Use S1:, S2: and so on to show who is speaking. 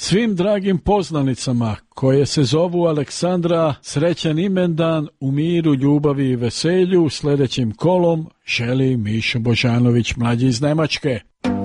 S1: Svim dragim poznanicama koje se zovu Aleksandra, srećan imendan u miru, ljubavi i veselju. Sljedećim kolom želi Mišo Božanović, mlađi iz Nemačke.